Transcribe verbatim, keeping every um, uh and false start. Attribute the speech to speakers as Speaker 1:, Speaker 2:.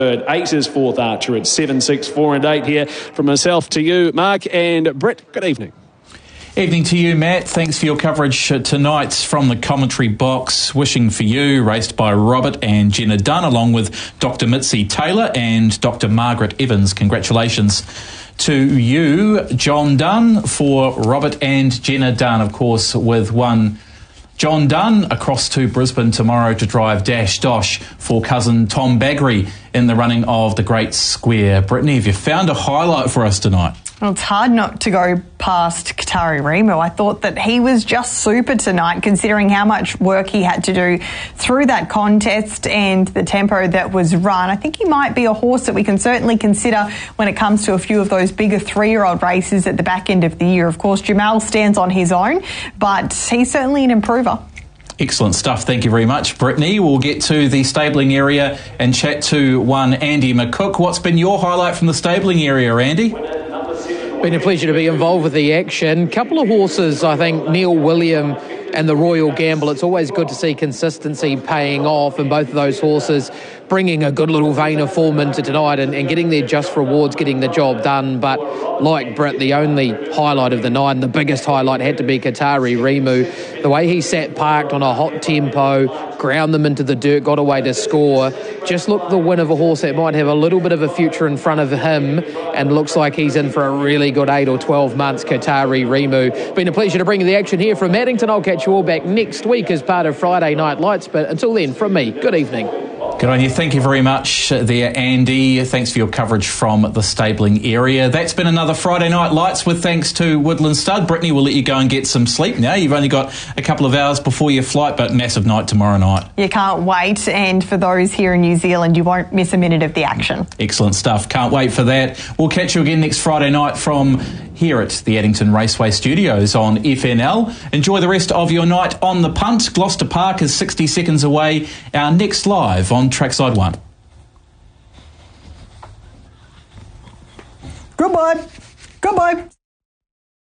Speaker 1: Eight is fourth Archer at seven, six, four and eight here. From myself to you, Mark and Brett, good evening.
Speaker 2: Evening to you, Matt. Thanks for your coverage tonight from the commentary box. Wishing for You, raced by Robert and Jenna Dunn, along with Doctor Mitzi Taylor and Doctor Margaret Evans. Congratulations to you, John Dunn, for Robert and Jenna Dunn, of course, with one John Dunn across to Brisbane tomorrow to drive Dash Dosh for cousin Tom Baggery in the running of the Great Square. Brittany, have you found a highlight for us tonight?
Speaker 3: Well, it's hard not to go past Qatari Remo. I thought that he was just super tonight, considering how much work he had to do through that contest and the tempo that was run. I think he might be a horse that we can certainly consider when it comes to a few of those bigger three-year-old races at the back end of the year. Of course, Jamal stands on his own, but he's certainly an improver.
Speaker 2: Excellent stuff. Thank you very much, Brittany. We'll get to the stabling area and chat to one Andy McCook. What's been your highlight from the stabling area, Andy?
Speaker 4: Been a pleasure to be involved with the action. Couple of horses, I think, Neil William and the Royal Gamble. It's always good to see consistency paying off, and both of those horses bringing a good little vein of form into tonight and, and getting their just rewards, getting the job done. But like Britt, the only highlight of the night, and the biggest highlight, had to be Qatari Remu. The way he sat parked on a hot tempo, ground them into the dirt, got away to score. Just look the win of a horse that might have a little bit of a future in front of him, and looks like he's in for a really good eight or twelve months, Qatari Remu. Been a pleasure to bring you the action here from Addington. I'll catch you all back next week as part of Friday Night Lights, but until then, from me, good evening.
Speaker 2: Good on you. Thank you very much there, Andy. Thanks for your coverage from the stabling area. That's been another Friday Night Lights with thanks to Woodland Stud. Brittany will let you go and get some sleep now. You've only got a couple of hours before your flight, but massive night tomorrow night.
Speaker 3: You can't wait. And for those here in New Zealand, you won't miss a minute of the action.
Speaker 2: Excellent stuff. Can't wait for that. We'll catch you again next Friday night from here at the Addington Raceway Studios on F N L. Enjoy the rest of your night on the punt. Gloucester Park is sixty seconds away. Our next live on Trackside One.
Speaker 3: Goodbye. Goodbye.